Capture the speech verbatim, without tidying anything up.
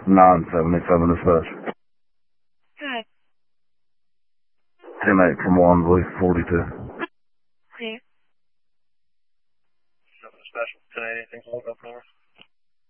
nine seventy-seven dispatch. Good. ten eight from one, voice forty-two. Clear. Special, ten eight, anything hold up for us?